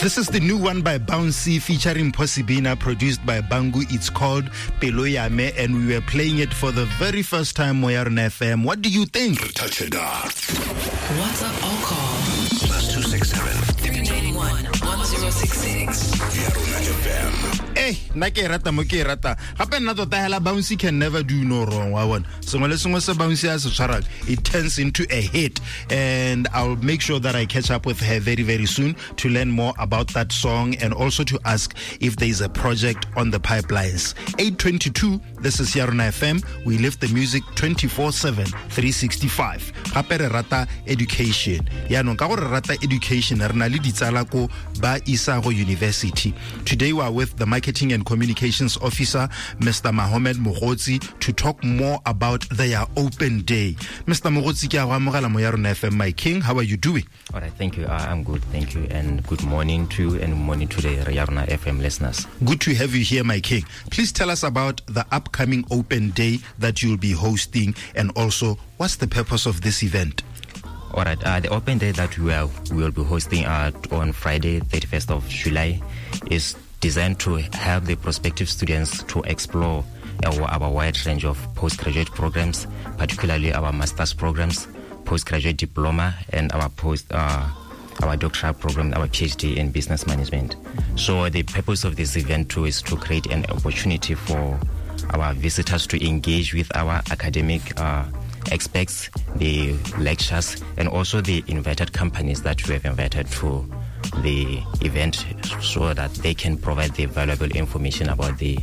This is the new one by Bouncy featuring Possibina, produced by Bangu. It's called Pelo Yame, and we were playing it for the very first time on FM. What do you think? Touch it up. WhatsApp or call +267 391 1066. FM. Hey, nake rata mo ke rata. Gape nna tota hela Bouncy can never do no wrong. Wa bona. Sengwe le sengwe se Bouncy a se tshwarang, it turns into a hit, and I'll make sure that I catch up with her very, very soon to learn more about that song and also to ask if there is a project on the pipelines. 8:22. This is Yarona FM. We live the music 24/7, 365. Gape re rata education. Ya no ka go re rata education re na le ditsala ko ba Isago University. Today we are with the Marketing and Communications Officer, Mr. Mohammed Mogotsi, to talk more about their open day. Mr. Mogotsi, ke a go amogela mo Yarona FM, my king. How are you doing? All right, thank you. I'm good, thank you, and good morning to you and morning to the Yarona FM listeners. Good to have you here, my king. Please tell us about the upcoming open day that you'll be hosting, and also what's the purpose of this event? All right, the open day that we will be hosting on Friday, 31st of July, is designed to help the prospective students to explore our wide range of postgraduate programs, particularly our master's programs, postgraduate diploma, and our doctoral program, our PhD in business management. So the purpose of this event too is to create an opportunity for our visitors to engage with our academic experts, the lecturers, and also the invited companies that we have invited to the event, so that they can provide the valuable information about the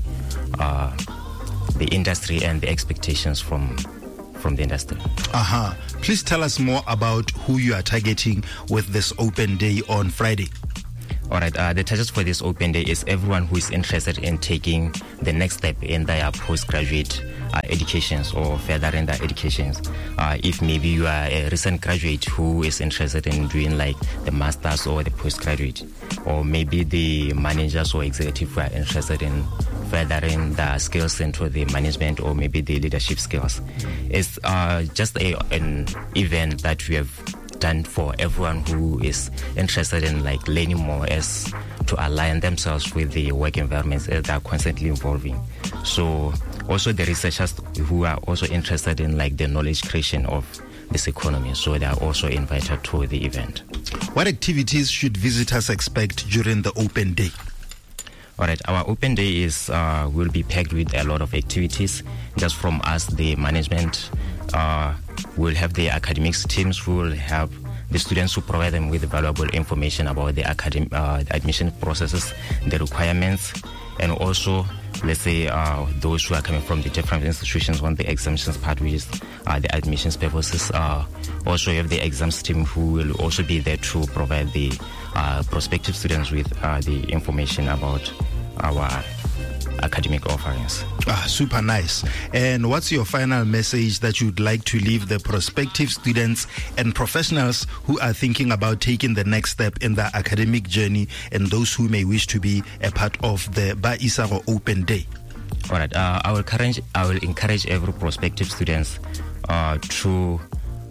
industry and the expectations from the industry. Please tell us more about who you are targeting with this open day on Friday. All right, the target for this open day is everyone who is interested in taking the next step in their postgraduate educations or further in their educations. If maybe you are a recent graduate who is interested in doing like the master's or the postgraduate, or maybe the managers or executive who are interested in furthering their skills into the management or maybe the leadership skills. It's just an event that we have done for everyone who is interested in like learning more, as to align themselves with the work environments that are constantly evolving. So also the researchers who are also interested in like the knowledge creation of this economy, so they are also invited to the event. What activities should visitors expect during the open day? All right, our open day is will be packed with a lot of activities. Just from us, the management, we'll have the academics teams who will help the students, who provide them with valuable information about the academic admission processes, the requirements, and also, let's say, those who are coming from the different institutions on the exemptions part, which is the admissions purposes. Also, you have the exams team who will also be there to provide the prospective students with the information about our academic offerings. Super nice. And what's your final message that you'd like to leave the prospective students and professionals who are thinking about taking the next step in their academic journey, and those who may wish to be a part of the Ba Isago Open Day? All right, I will encourage every prospective students to,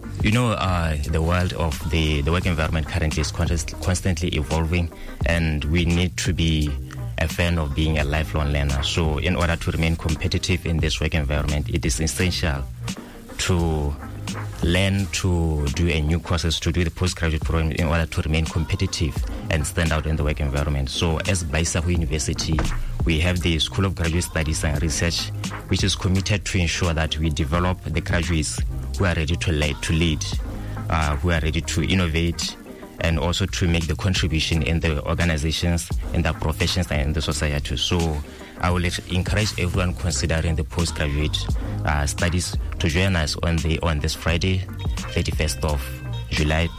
the world of the work environment currently is constantly evolving, and we need to be a fan of being a lifelong learner. So in order to remain competitive in this work environment, it is essential to learn to do a new courses, to do the postgraduate program in order to remain competitive and stand out in the work environment. So as Ba Isago University, we have the School of Graduate Studies and Research, which is committed to ensure that we develop the graduates who are ready to lead, who are ready to innovate, and also to make the contribution in the organizations, in the professions, and in the society. So I will encourage everyone considering the postgraduate studies to join us on this Friday, 31st of July.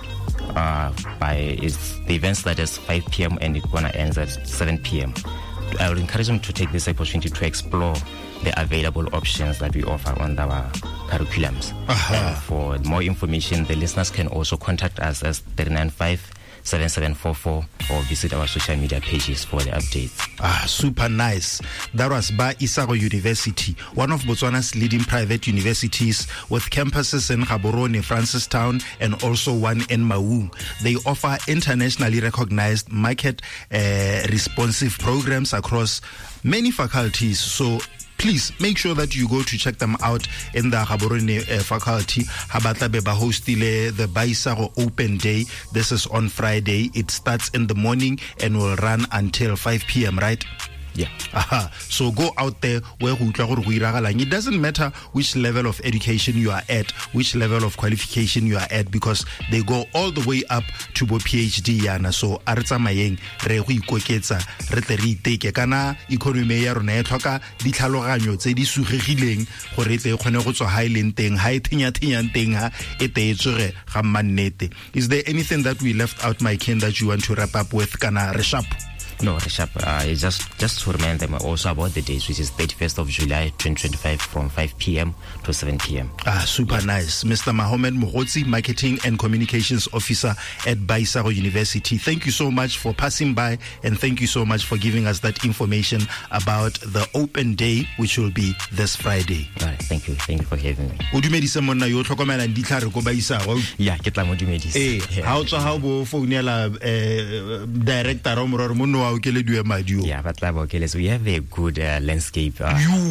The event starts at 5 p.m. and it's gonna end at 7 p.m. I will encourage them to take this opportunity to explore the available options that we offer on our curriculums. And for more information, the listeners can also contact us as 7744 or visit our social media pages for the updates. Super nice. That was Ba Isago University, one of Botswana's leading private universities with campuses in Gaborone, Francistown, and also one in Maung. They offer internationally recognized market responsive programs across many faculties. So please make sure that you go to check them out in the Gaborone faculty. Habatlabe ba hostile the Ba Isago Open Day. This is on Friday. It starts in the morning and will run until 5 p.m., right? Yeah. So go out there where it doesn't matter which level of education you are at, which level of qualification you are at, because they go all the way up to PhD yana. So aretsa mayeng re go ikoketsa re tle re iteke kana economy ya rona e tlhoka ditlhaloganyo tse di sugegileng gore tle khone go tswa highland teng ha e thinya teng ha e te etswe ga mannete. Is there anything that we left out, my kin, that you want to wrap up with kana re sharp? No, Rishab, just to remind them also about the dates, which is 31st of July 2025 from 5 p.m. to 7 p.m. Super nice. Mr. Mohamed Mogotsi, Marketing and Communications Officer at Ba Isago University. Thank you so much for passing by, and thank you so much for giving us that information about the open day, which will be this Friday. All right, thank you. Thank you for having me. O dumedisa monna yo tlhokomela ditlhare go Ba Isago. Yeah, ke tla mo dumedisa. Ha o tswa ha bo founela director o mororo monno yeah, but we have a good landscape.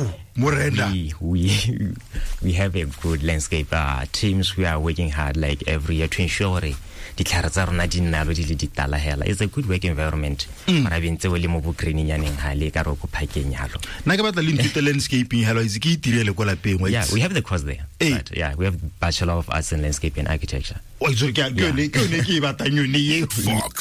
We have a good landscape teams. We are working hard like every year to ensure it's a good work environment. Yeah, we have the course there. But, yeah, we have Bachelor of Arts in Landscape and Architecture. Fox